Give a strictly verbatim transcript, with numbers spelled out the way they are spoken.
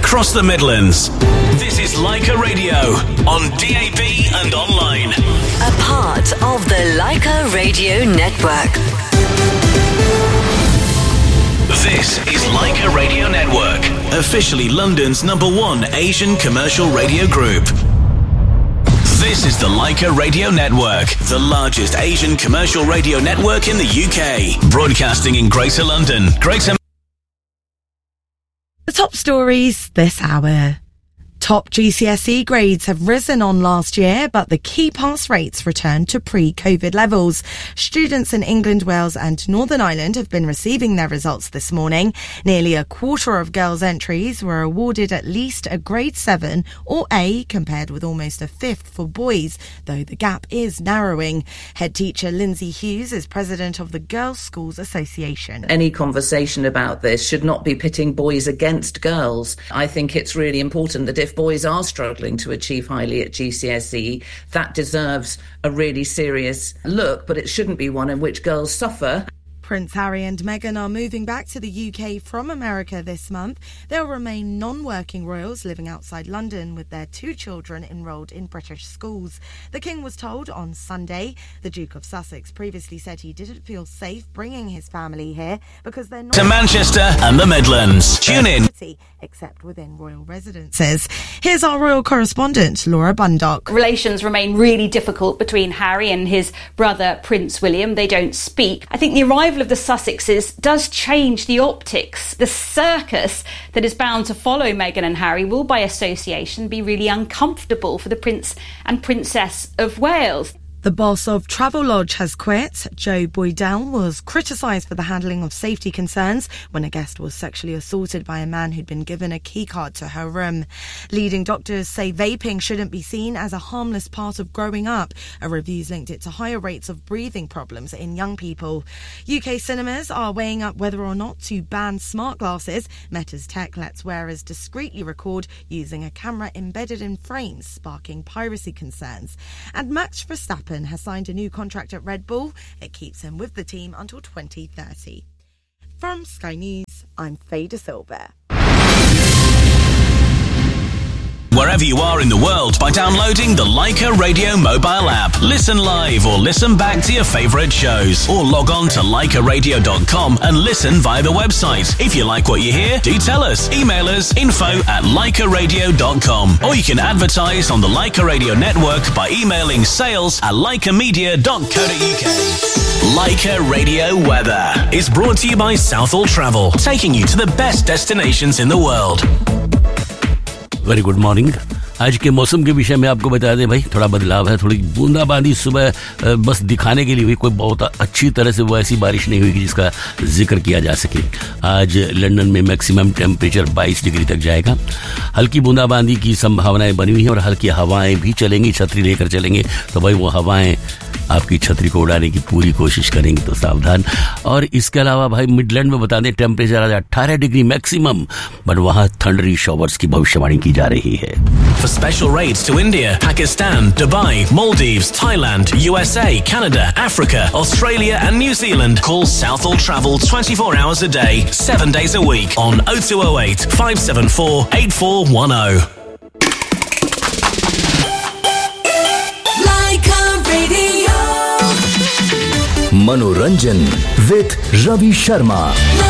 across the Midlands. This is Leica Radio on D A B and online. A part of the Leica Radio Network. This is Leica Radio Network, officially London's number one Asian commercial radio group. This is the Leica Radio Network, the largest Asian commercial radio network in the U K, broadcasting in Greater London, Greater... The top stories this hour. Top G C S E grades have risen on last year, but the key pass rates returned to pre-COVID levels. Students in England, Wales and Northern Ireland have been receiving their results this morning. Nearly a quarter of girls' entries were awarded at least a grade seven or A, compared with almost a fifth for boys, though the gap is narrowing. Head teacher Lindsay Hughes is president of the Girls' Schools Association. Any conversation about this should not be pitting boys against girls. I think it's really important that if boys are struggling to achieve highly at G C S E, that deserves a really serious look, but it shouldn't be one in which girls suffer. Prince Harry and Meghan are moving back to the U K from America this month. They'll remain non-working royals living outside London with their two children enrolled in British schools. The King was told on Sunday. The Duke of Sussex previously said he didn't feel safe bringing his family here because they're not... To Manchester and the Midlands. Tune in. Except within royal residences. Here's our royal correspondent, Laura Bundock. Relations remain really difficult between Harry and his brother Prince William. They don't speak. I think the arrival of the Sussexes does change the optics. The circus that is bound to follow Meghan and Harry will, by association, be really uncomfortable for the Prince and Princess of Wales. The boss of Travelodge has quit. Joe Boydell was criticised for the handling of safety concerns when a guest was sexually assaulted by a man who'd been given a keycard to her room. Leading doctors say vaping shouldn't be seen as a harmless part of growing up. A review's linked it to higher rates of breathing problems in young people. U K cinemas are weighing up whether or not to ban smart glasses. Meta's tech lets wearers discreetly record using a camera embedded in frames, sparking piracy concerns. And Max Verstappen has signed a new contract at Red Bull. It keeps him with the team until twenty thirty. From Sky News, I'm Faye De Silva. Wherever you are in the world by downloading the Leica Radio mobile app. Listen live or listen back to your favourite shows, or log on to leica radio dot com and listen via the website. If you like what you hear, do tell us. Email us info at leica radio dot com, or you can advertise on the Leica Radio Network by emailing sales at leica media dot co dot uk. Leica Radio Weather is brought to you by Southall Travel, taking you to the best destinations in the world. Very good morning. आज के मौसम के विषय में आपको बता दें भाई, थोड़ा बदलाव है, थोड़ी बूंदाबांदी सुबह बस दिखाने के लिए हुई, कोई बहुत अच्छी तरह से वो ऐसी बारिश नहीं हुई कि जिसका जिक्र किया जा सके। आज लंदन में मैक्सिमम टेम्परेचर बाईस डिग्री तक जाएगा। हल्की बूंदाबांदी की संभावनाएं बनी हुई हैं और हल्की हवाएं भी चलेंगी। छतरी लेकर चलेंगे तो भाई वो हवाएं आपकी छतरी को उड़ाने की पूरी कोशिश करेंगी, तो सावधान। और इसके अलावा भाई मिडलैंड में बता दें टेम्परेचर आज अठारह डिग्री मैक्सिमम, बट वहां थंडरी शॉवर्स की भविष्यवाणी की जा रही है। For special rates to India, Pakistan, Dubai, Maldives, Thailand, U S A, Canada, Africa, Australia and New Zealand, call Southall Travel twenty-four hours a day, seven days a week on oh two oh eight, five seven four, eight four one oh. Leica Radio. Manoranjan with Ravi Sharma.